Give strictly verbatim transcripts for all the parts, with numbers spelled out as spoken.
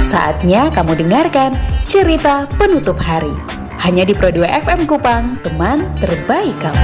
Saatnya kamu dengarkan cerita penutup hari. Hanya di Pro dua F M Kupang, teman terbaik kamu.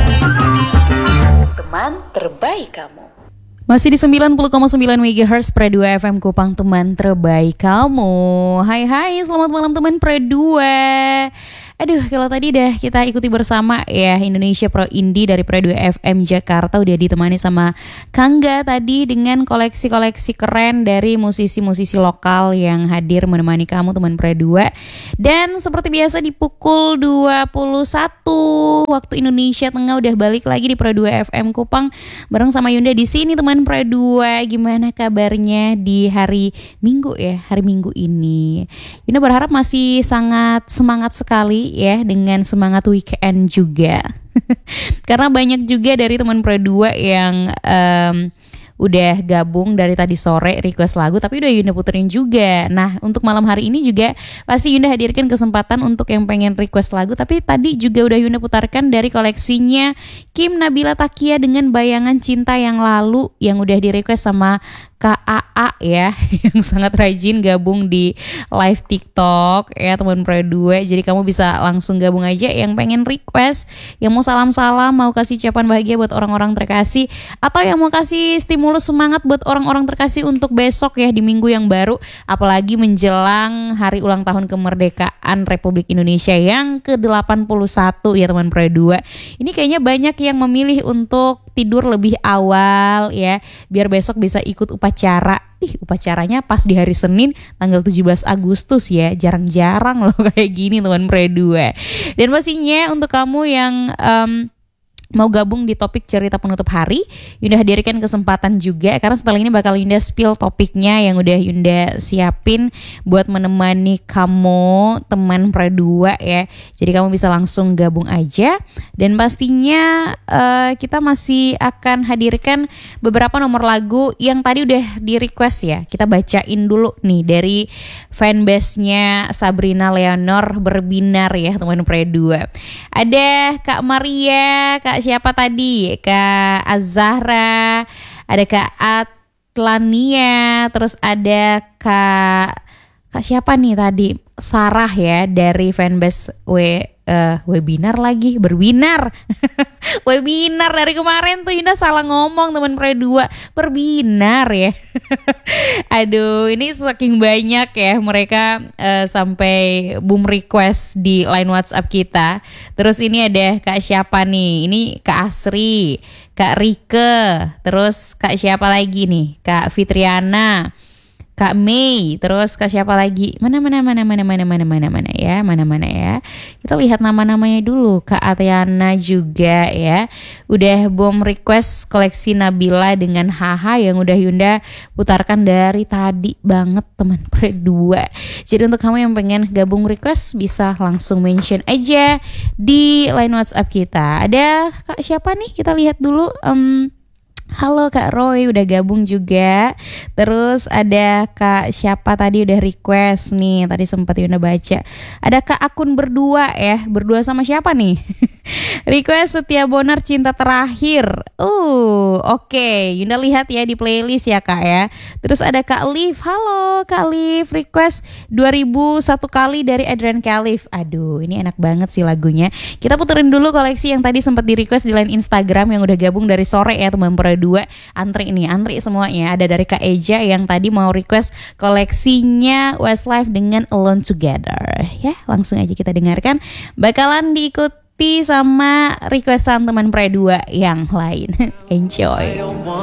Teman terbaik kamu. Masih di sembilan puluh koma sembilan megahertz Pro dua F M Kupang, teman terbaik kamu. Hai hai, selamat malam teman Pro dua. Aduh, kalau tadi dah kita ikuti bersama ya Indonesia Pro Indie dari Pro dua F M Jakarta, udah ditemani sama Kangga tadi dengan koleksi-koleksi keren dari musisi-musisi lokal yang hadir menemani kamu teman Pro dua. Dan seperti biasa di pukul dua puluh satu waktu Indonesia Tengah udah balik lagi di Pro dua F M Kupang bareng sama Yunda di sini teman Pro dua. Gimana kabarnya di hari Minggu ya, hari Minggu ini? Yunda berharap masih sangat semangat sekali ya dengan semangat weekend juga. Karena banyak juga dari teman Pro dua yang um, udah gabung dari tadi sore request lagu, tapi udah Yunda puterin juga. Nah, untuk malam hari ini juga pasti Yunda hadirkan kesempatan untuk yang pengen request lagu, tapi tadi juga udah Yunda putarkan dari koleksinya Kim Nabila Takia dengan Bayangan Cinta Yang Lalu yang udah di request sama Kak A A ya, yang sangat rajin gabung di live TikTok ya teman Pro dua. Jadi kamu bisa langsung gabung aja yang pengen request, yang mau salam-salam, mau kasih ucapan bahagia buat orang-orang terkasih, atau yang mau kasih stimulus semangat buat orang-orang terkasih untuk besok ya di minggu yang baru, apalagi menjelang hari ulang tahun kemerdekaan Republik Indonesia yang ke delapan puluh satu ya teman Pro dua. Ini kayaknya banyak yang memilih untuk tidur lebih awal ya, biar besok bisa ikut upacara. Ih, upacaranya pas di hari Senin tanggal tujuh belas Agustus ya. Jarang-jarang loh kayak gini teman Pro dua. Dan pastinya untuk kamu yang um, mau gabung di topik cerita penutup hari, Yunda hadirkan kesempatan juga karena setelah ini bakal Yunda spill topiknya yang udah Yunda siapin buat menemani kamu teman Pro dua ya. Jadi kamu bisa langsung gabung aja. Dan pastinya uh, kita masih akan hadirkan beberapa nomor lagu yang tadi udah di request ya. Kita bacain dulu nih dari fanbase-nya Sabrina Leonor Berbinar ya teman Pro dua. Ada Kak Maria, Kak siapa tadi? Kak Azahra, ada Kak Atlania, terus ada Kak Kak siapa nih tadi? Sarah ya dari fanbase we uh, webinar lagi berbinar. Webinar dari kemarin tuh Yunda salah ngomong teman Pro dua, berbinar ya. Aduh, ini saking banyak ya mereka uh, sampai boom request di line WhatsApp kita. Terus ini ada Kak siapa nih? Ini Kak Asri, Kak Rike, terus Kak siapa lagi nih? Kak Fitriana, Kak Mei, terus Kak siapa lagi? Mana mana mana mana mana mana mana mana ya, mana mana ya. Kita lihat nama-namanya dulu. Kak Atiana juga ya. Udah bom request koleksi Nabila dengan Haha yang udah Yunda putarkan dari tadi banget teman Pro dua. Jadi untuk kamu yang pengen gabung request bisa langsung mention aja di line WhatsApp kita. Ada Kak siapa nih? Kita lihat dulu. Um, Halo Kak Roy udah gabung juga. Terus ada Kak siapa tadi udah request nih, tadi sempat Yunda baca. Ada Kak akun berdua ya. Berdua sama siapa nih? Request Setia Bonar Cinta Terakhir. Uh, oke, okay. Yunda lihat ya di playlist ya Kak ya. Terus ada Kak Liv. Halo Kak Liv, request dua ribu satu kali dari Adrian Khalif. Aduh, ini enak banget sih lagunya. Kita puterin dulu koleksi yang tadi sempat di request di line Instagram yang udah gabung dari sore ya teman Pro dua. Antri ini, antri semuanya. Ada dari Kak Eja yang tadi mau request koleksinya Westlife dengan Alone Together. Ya, langsung aja kita dengarkan. Bakalan diikuti sama requestan teman Pro dua yang lain. Enjoy.